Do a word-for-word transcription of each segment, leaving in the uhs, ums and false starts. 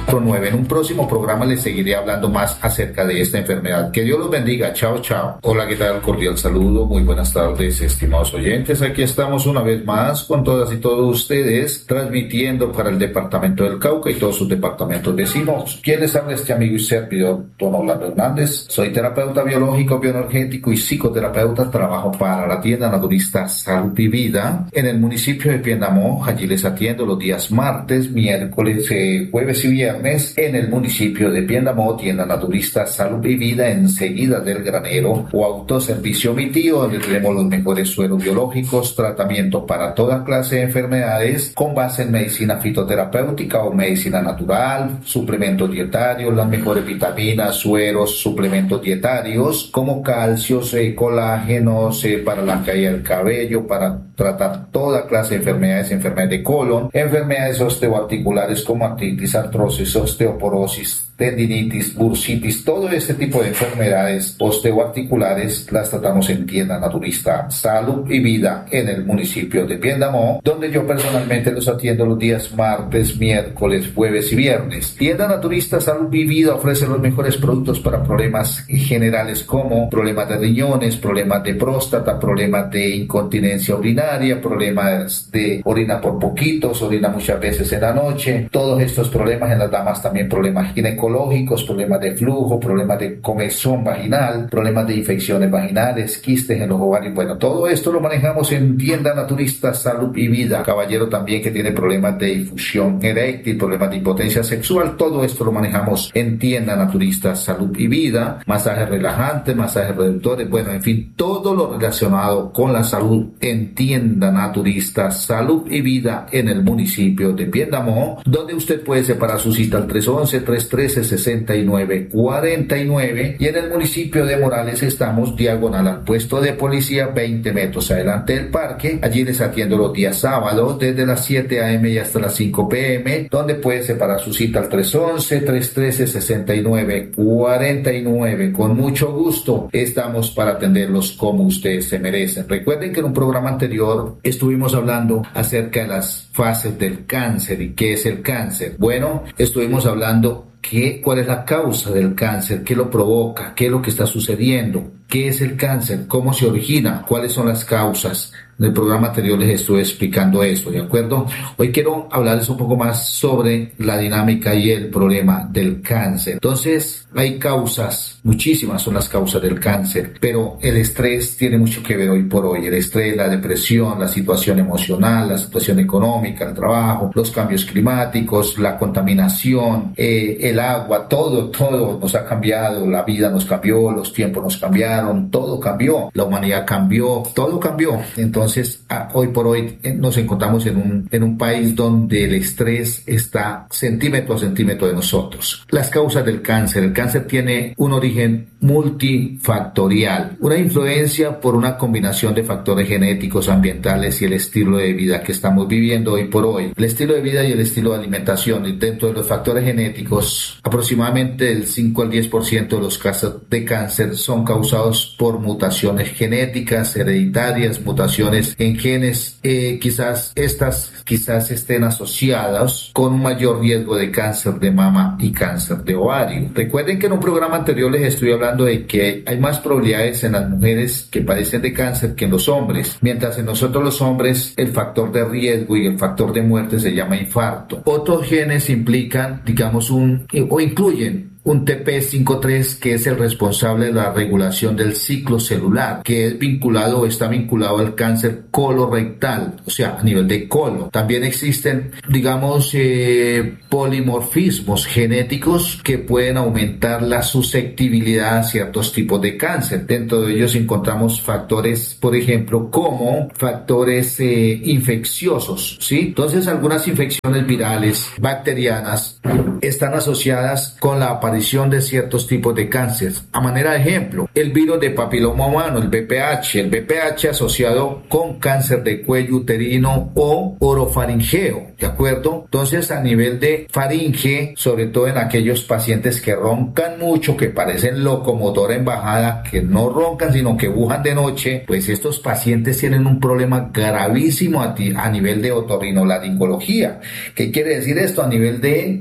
nueve. En un próximo programa les seguiré hablando más acerca de esta enfermedad. Que Dios los bendiga. Chao, chao. Hola, ¿qué tal? Cordial saludo. Muy buenas tardes, estimados oyentes. Aquí estamos una vez más con todas y todos ustedes, transmitiendo para el departamento del Cauca y todos sus departamentos vecinos. ¿Quién les habla? Este amigo y servidor, don Orlando Hernández. Soy terapeuta biológico, bioenergético y psicoterapeuta. Trabajo para la tienda naturista Salud y Vida en el municipio de Piendamó. Allí les atiendo los días martes, miércoles, eh, jueves y viernes en el municipio de Piendamó, tienda naturista Salud y Vida, enseguida del granero o autoservicio Mi Tío, donde tenemos los mejores sueros biológicos, tratamiento para toda clase de enfermedades con base en medicina fitoterapéutica o medicina natural, suplementos dietarios, las mejores vitaminas, sueros, suplementos dietarios como calcios, eh, colágenos, eh, para la caída del cabello, para tratar toda clase de enfermedades, enfermedades de colon, enfermedades osteoarticulares como artritis, artrosis, osteoporosis, tendinitis, bursitis, todo este tipo de enfermedades osteoarticulares las tratamos en tienda naturista Salud y Vida en el municipio de Piendamó, donde yo personalmente los atiendo los días martes, miércoles, jueves y viernes. Tienda naturista Salud y Vida ofrece los mejores productos para problemas generales como problemas de riñones, problemas de próstata, problemas de incontinencia urinaria, problemas de orina por poquitos, orina muchas veces en la noche, todos estos problemas en las damas, también problemas ginecológicos, problemas de flujo, problemas de comezón vaginal, problemas de infecciones vaginales, quistes en los ovarios. Bueno, todo esto lo manejamos en tienda naturista Salud y Vida. Caballero también que tiene problemas de difusión eréctil, problemas de impotencia sexual, todo esto lo manejamos en tienda naturista Salud y Vida. Masajes relajantes, masajes reductores, bueno, en fin, todo lo relacionado con la salud en tienda naturista Salud y Vida en el municipio de Piendamó, donde usted puede separar su cita al tres once, tres trece, sesenta y nueve cuarenta y nueve, y en el municipio de Morales estamos diagonal al puesto de policía, veinte metros adelante del parque. Allí les atiendo los días sábados desde las siete a eme y hasta las cinco pe eme, donde puede separar su cita al tres once, tres trece, sesenta y nueve cuarenta y nueve. Con mucho gusto estamos para atenderlos como ustedes se merecen. Recuerden que en un programa anterior estuvimos hablando acerca de las fases del cáncer y qué es el cáncer. Bueno, estuvimos hablando ¿Qué, ¿Cuál es la causa del cáncer? ¿Qué lo provoca? ¿Qué es lo que está sucediendo? ¿Qué es el cáncer? ¿Cómo se origina? ¿Cuáles son las causas? En el programa anterior les estuve explicando eso, ¿de acuerdo? Hoy quiero hablarles un poco más sobre la dinámica y el problema del cáncer. Entonces, hay causas, muchísimas son las causas del cáncer, pero el estrés tiene mucho que ver hoy por hoy. El estrés, la depresión, la situación emocional, la situación económica, el trabajo, los cambios climáticos, la contaminación, eh, el agua, todo, todo nos ha cambiado, la vida nos cambió, los tiempos nos cambiaron, todo cambió, la humanidad cambió, todo cambió. Entonces, Entonces, hoy por hoy nos encontramos en un, en un país donde el estrés está centímetro a centímetro de nosotros. Las causas del cáncer. El cáncer tiene un origen multifactorial, una influencia por una combinación de factores genéticos, ambientales y el estilo de vida que estamos viviendo hoy por hoy. El estilo de vida y el estilo de alimentación. Y dentro de los factores genéticos, aproximadamente del cinco al diez por ciento de los casos de cáncer son causados por mutaciones genéticas, hereditarias, mutaciones en genes, eh, quizás estas quizás estén asociadas con un mayor riesgo de cáncer de mama y cáncer de ovario. Recuerden que en un programa anterior les estoy hablando de que hay más probabilidades en las mujeres que padecen de cáncer que en los hombres, mientras en nosotros los hombres el factor de riesgo y el factor de muerte se llama infarto. Otros genes implican, digamos, un o incluyen un T P cincuenta y tres, que es el responsable de la regulación del ciclo celular, que es vinculado o está vinculado al cáncer colorectal, o sea, a nivel de colon. También existen, digamos, eh, polimorfismos genéticos que pueden aumentar la susceptibilidad a ciertos tipos de cáncer. Dentro de ellos encontramos factores, por ejemplo, como factores eh, infecciosos, ¿sí? Entonces, algunas infecciones virales, bacterianas, están asociadas con la aparición de ciertos tipos de cáncer. A manera de ejemplo, el virus de papiloma humano, el B P H, el B P H asociado con cáncer de cuello uterino o orofaringeo, ¿de acuerdo? Entonces, a nivel de faringe, sobre todo en aquellos pacientes que roncan mucho, que parecen locomotora en bajada, que no roncan sino que bujan de noche, pues estos pacientes tienen un problema gravísimo a, ti, a nivel de otorrinolaringología. ¿Qué quiere decir esto? A nivel de la faringe,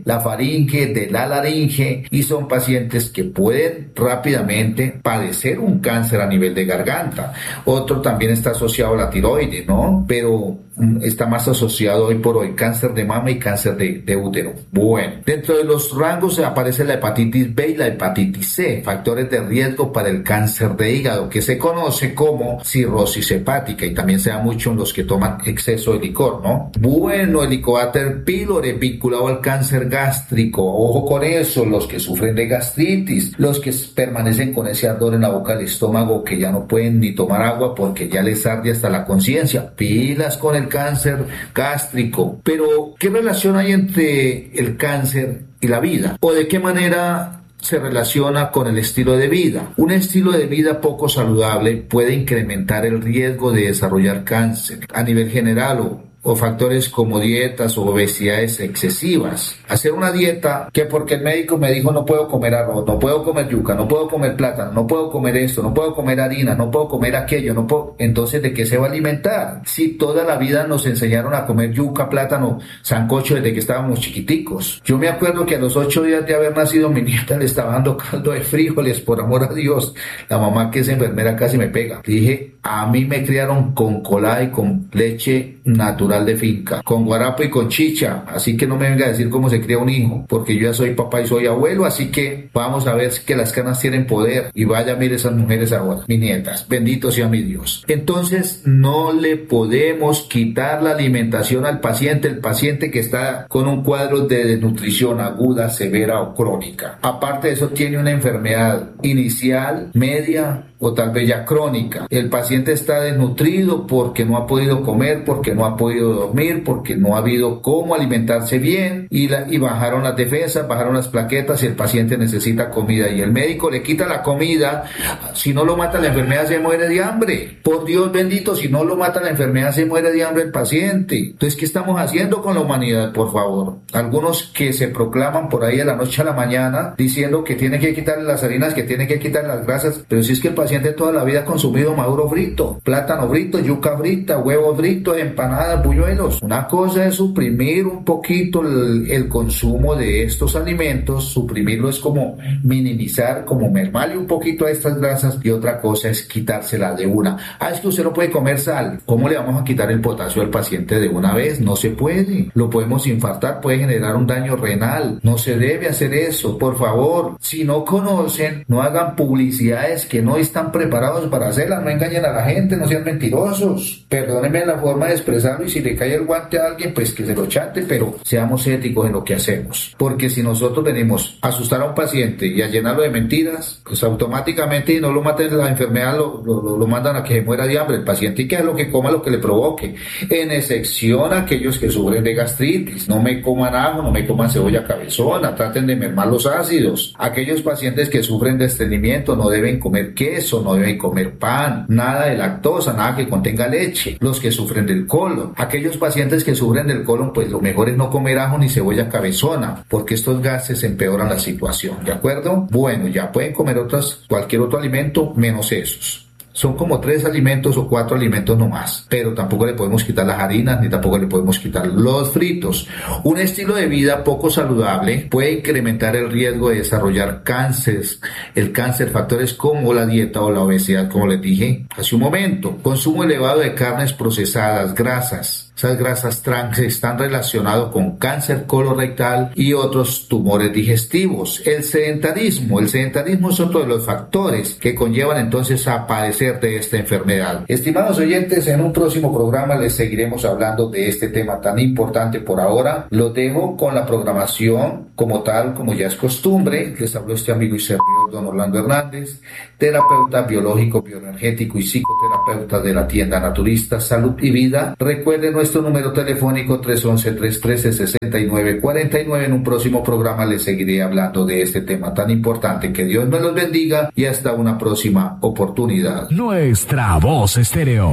faringe, de la laringe, y son pacientes que pueden rápidamente padecer un cáncer a nivel de garganta. Otro también está asociado a la tiroides, ¿no? Pero está más asociado hoy por hoy cáncer de mama y cáncer de, de útero. Bueno, dentro de los rangos aparece la hepatitis B y la hepatitis C, factores de riesgo para el cáncer de hígado, que se conoce como cirrosis hepática, y también se da mucho en los que toman exceso de licor, ¿no? Bueno, el Helicobacter pylori vinculado al cáncer gástrico. Ojo con eso, los que sufren de gastritis, los que permanecen con ese ardor en la boca del estómago, que ya no pueden ni tomar agua porque ya les arde hasta la conciencia. Pilas con el cáncer gástrico. Pero, ¿qué relación hay entre el cáncer y la vida? ¿O de qué manera se relaciona con el estilo de vida? Un estilo de vida poco saludable puede incrementar el riesgo de desarrollar cáncer a nivel general o o factores como dietas o obesidades excesivas. Hacer una dieta que porque el médico me dijo no puedo comer arroz, no puedo comer yuca, no puedo comer plátano, no puedo comer esto, no puedo comer harina, no puedo comer aquello, no puedo... Entonces, ¿de qué se va a alimentar? Si toda la vida nos enseñaron a comer yuca, plátano, sancocho desde que estábamos chiquiticos. Yo me acuerdo que a los ocho días de haber nacido mi nieta le estaba dando caldo de frijoles, por amor a Dios. La mamá, que es enfermera, casi me pega. Le dije, a mí me criaron con colada y con leche natural de finca, con guarapo y con chicha, así que no me venga a decir cómo se cría un hijo, porque yo ya soy papá y soy abuelo, así que vamos a ver que las canas tienen poder, y vaya, mire esas mujeres ahora, mis nietas, bendito sea mi Dios. Entonces no le podemos quitar la alimentación al paciente, el paciente que está con un cuadro de desnutrición aguda, severa o crónica. Aparte de eso, tiene una enfermedad inicial, media o tal vez ya crónica. El paciente está desnutrido porque no ha podido comer, porque no ha podido dormir, porque no ha habido cómo alimentarse bien, y, la, y bajaron las defensas, bajaron las plaquetas, y el paciente necesita comida, y el médico le quita la comida. Si no lo mata la enfermedad, se muere de hambre. Por Dios bendito, si no lo mata la enfermedad, se muere de hambre el paciente. Entonces, ¿qué estamos haciendo con la humanidad, por favor? Algunos que se proclaman por ahí de la noche a la mañana diciendo que tiene que quitarle las harinas, que tiene que quitarle las grasas, pero si es que el paciente toda la vida ha consumido maduro frito, plátano frito, yuca frita, huevos fritos, empanadas, buñuelos. Una cosa es suprimir un poquito el, el consumo de estos alimentos, suprimirlo es como minimizar, como mermarle un poquito a estas grasas, y otra cosa es quitársela de una. Ah, es que usted no puede comer sal. ¿Cómo le vamos a quitar el potasio al paciente de una vez? No se puede. Lo podemos infartar, puede generar un daño renal. No se debe hacer eso, por favor. Si no conocen, no hagan publicidades que no están preparados para hacerlas, no engañen a la gente, no sean mentirosos. Perdónenme la forma de expresarlo, y si le cae el guante a alguien, pues que se lo chate, pero seamos éticos en lo que hacemos. Porque si nosotros venimos a asustar a un paciente y a llenarlo de mentiras, pues automáticamente, y no lo maten de la enfermedad, lo, lo, lo mandan a que se muera de hambre el paciente, y que es lo que coma, lo que le provoque. En excepción a aquellos que sufren de gastritis, no me coman ajo, no me coman cebolla cabezona, traten de mermar los ácidos. Aquellos pacientes que sufren de estreñimiento no deben comer queso, no deben comer pan, nada de lactosa, nada que contenga leche. Los que sufren del colon, aquellos pacientes que sufren del colon, pues lo mejor es no comer ajo ni cebolla cabezona, porque estos gases empeoran la situación, ¿de acuerdo? Bueno, ya pueden comer otras, cualquier otro alimento menos esos. Son como tres alimentos o cuatro alimentos nomás, pero tampoco le podemos quitar las harinas, ni tampoco le podemos quitar los fritos. Un estilo de vida poco saludable puede incrementar el riesgo de desarrollar cánceres, el cáncer, factores como la dieta o la obesidad, como les dije hace un momento. Consumo elevado de carnes procesadas, grasas. Esas grasas trans están relacionadas con cáncer colorectal y otros tumores digestivos. El sedentarismo. El sedentarismo es otro de los factores que conllevan entonces a padecer de esta enfermedad. Estimados oyentes, en un próximo programa les seguiremos hablando de este tema tan importante. Por ahora los dejo con la programación como tal, como ya es costumbre. Les habló este amigo y servidor, don Orlando Hernández, terapeuta biológico, bioenergético y psicoterapeuta de la tienda Naturista Salud y Vida. Recuerden nuestro Nuestro número telefónico tres once, tres trece, sesenta y nueve cuarenta y nueve. En un próximo programa les seguiré hablando de este tema tan importante. Que Dios me los bendiga y hasta una próxima oportunidad. Nuestra Voz Estéreo.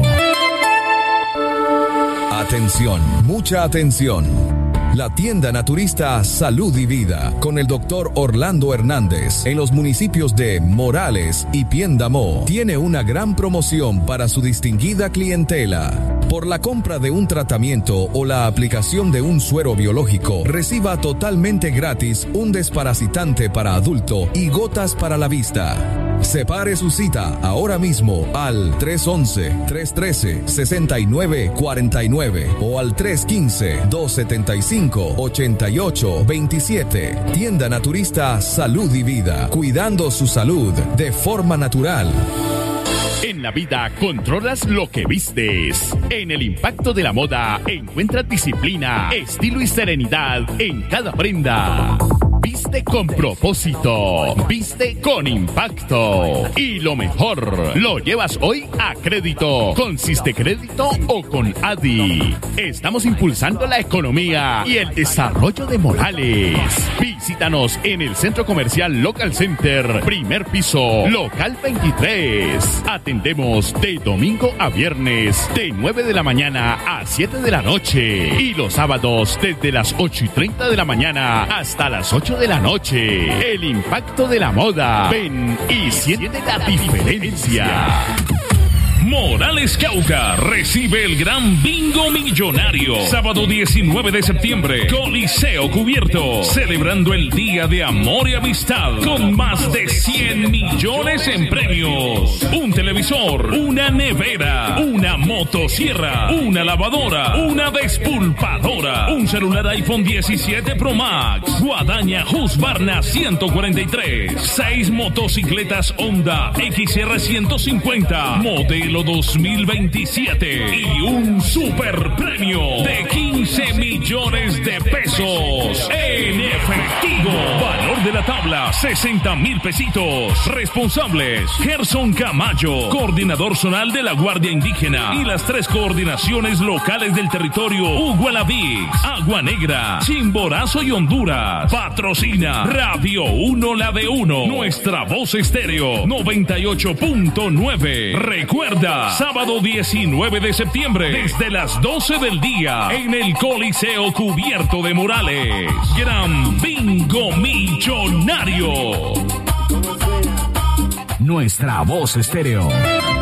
Atención, mucha atención. La tienda Naturista Salud y Vida con el doctor Orlando Hernández en los municipios de Morales y Piendamó tiene una gran promoción para su distinguida clientela. Por la compra de un tratamiento o la aplicación de un suero biológico, reciba totalmente gratis un desparasitante para adulto y gotas para la vista. Separe su cita ahora mismo al tres once, tres trece, sesenta y nueve cuarenta y nueve o al tres quince, dos setenta y cinco, ochenta y ocho veintisiete. Tienda Naturista Salud y Vida, cuidando su salud de forma natural. En la vida controlas lo que vistes. En el impacto de la moda encuentras disciplina, estilo y serenidad en cada prenda. Viste con propósito, viste con impacto. Y lo mejor, lo llevas hoy a crédito, con Siste Crédito o con A D I. Estamos impulsando la economía y el desarrollo de Morales. Visítanos en el Centro Comercial Local Center, primer piso, local veintitrés. Atendemos de domingo a viernes, de nueve de la mañana a siete de la noche. Y los sábados desde las ocho y treinta de la mañana hasta las ocho de la noche. El impacto de la moda. Ven y siente la diferencia. Morales Cauca recibe el gran bingo millonario. Sábado diecinueve de septiembre, Coliseo Cubierto, celebrando el Día de Amor y Amistad con más de cien millones en premios. Un televisor, una nevera, una motosierra, una lavadora, una despulpadora, un celular iPhone diecisiete Pro Max, guadaña Husqvarna ciento cuarenta y tres, seis motocicletas Honda X R ciento cincuenta, modelo dos mil veintisiete y un super premio de quince millones de pesos en efectivo. Valor de la tabla sesenta mil pesitos. Responsables Gerson Camacho, coordinador zonal de la Guardia Indígena, y las tres coordinaciones locales del territorio: Ugualavix, Agua Negra, Chimborazo y Honduras. Patrocina Radio uno La de uno, Nuestra Voz Estéreo noventa y ocho punto nueve. Recuerda, sábado diecinueve de septiembre, desde las doce del día, en el Coliseo Cubierto de Morales. Gran Bingo Millonario. Nuestra Voz Estéreo.